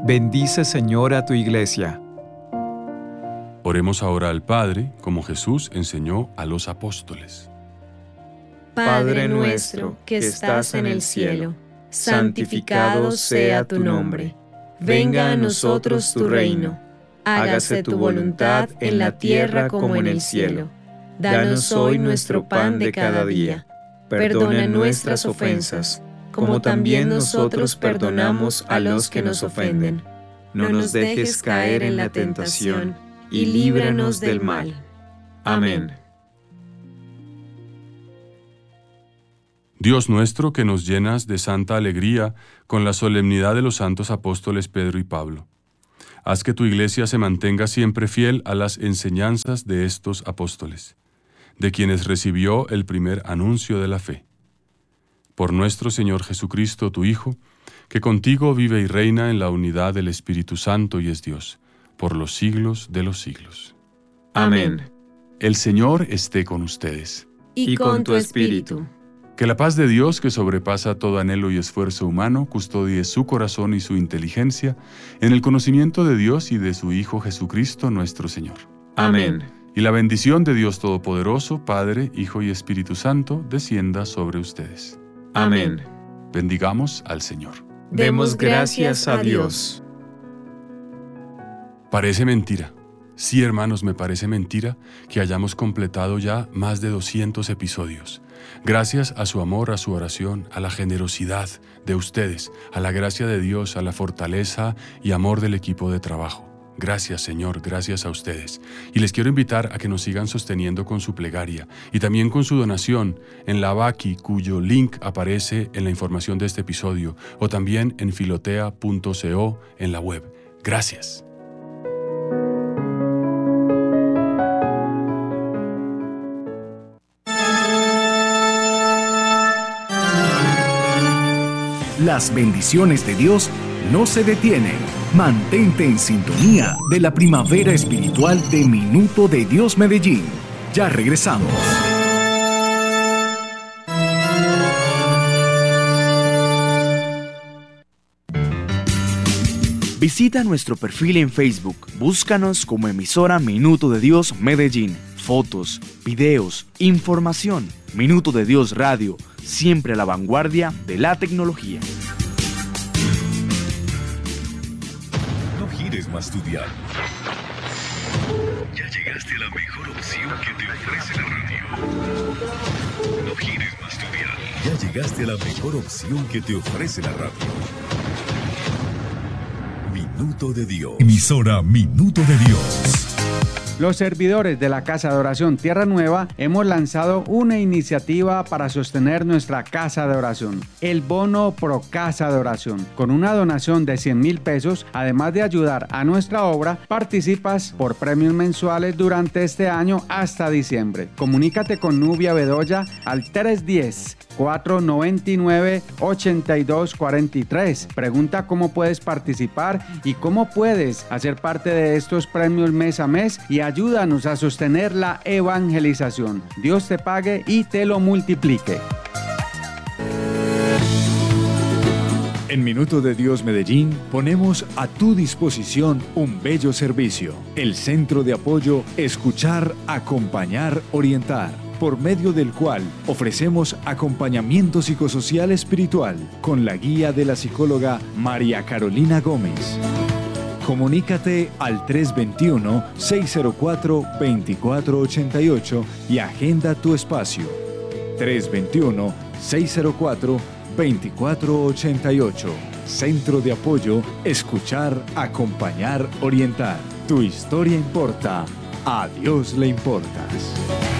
Bendice, Señor, a tu iglesia. Oremos ahora al Padre, como Jesús enseñó a los apóstoles. Padre nuestro, que estás en el cielo, santificado sea tu nombre. Venga a nosotros tu reino. Hágase tu voluntad en la tierra como en el cielo. Danos hoy nuestro pan de cada día. Perdona nuestras ofensas, como también nosotros perdonamos a los que nos ofenden. No nos dejes caer en la tentación, y líbranos del mal. Amén. Dios nuestro, que nos llenas de santa alegría con la solemnidad de los santos apóstoles Pedro y Pablo, haz que tu iglesia se mantenga siempre fiel a las enseñanzas de estos apóstoles, de quienes recibió el primer anuncio de la fe. Por nuestro Señor Jesucristo, tu Hijo, que contigo vive y reina en la unidad del Espíritu Santo y es Dios, por los siglos de los siglos. Amén. El Señor esté con ustedes. Y con tu espíritu. Que la paz de Dios, que sobrepasa todo anhelo y esfuerzo humano, custodie su corazón y su inteligencia en el conocimiento de Dios y de su Hijo Jesucristo nuestro Señor. Amén. Y la bendición de Dios Todopoderoso, Padre, Hijo y Espíritu Santo, descienda sobre ustedes. Amén. Bendigamos al Señor. Demos gracias a Dios. Parece mentira. Sí, hermanos, me parece mentira que hayamos completado ya más de 200 episodios. Gracias a su amor, a su oración, a la generosidad de ustedes, a la gracia de Dios, a la fortaleza y amor del equipo de trabajo. Gracias, Señor, gracias a ustedes. Y les quiero invitar a que nos sigan sosteniendo con su plegaria y también con su donación en la Baki, cuyo link aparece en la información de este episodio, o también en filotea.co en la web. Gracias. Las bendiciones de Dios no se detienen. Mantente en sintonía de la primavera espiritual de Minuto de Dios Medellín. Ya regresamos. Visita nuestro perfil en Facebook. Búscanos como emisora Minuto de Dios Medellín. Fotos, videos, información. Minuto de Dios Radio, siempre a la vanguardia de la tecnología. No gires más tu dial. Ya llegaste a la mejor opción que te ofrece la radio. No gires más tu dial. Ya llegaste a la mejor opción que te ofrece la radio. Minuto de Dios. Emisora Minuto de Dios. Los servidores de la Casa de Oración Tierra Nueva hemos lanzado una iniciativa para sostener nuestra Casa de Oración, el Bono Pro Casa de Oración. Con una donación de 100,000 pesos, además de ayudar a nuestra obra, participas por premios mensuales durante este año hasta diciembre. Comunícate con Nubia Bedoya al 310-499-8243. Pregunta cómo puedes participar y cómo puedes hacer parte de estos premios mes a mes y ayúdanos a sostener la evangelización. Dios te pague y te lo multiplique. En Minuto de Dios Medellín ponemos a tu disposición un bello servicio. El Centro de Apoyo Escuchar, Acompañar, Orientar, por medio del cual ofrecemos acompañamiento psicosocial espiritual con la guía de la psicóloga María Carolina Gómez. Comunícate al 321-604-2488 y agenda tu espacio. 321-604-2488. Centro de Apoyo Escuchar, Acompañar, Orientar. Tu historia importa. A Dios le importas.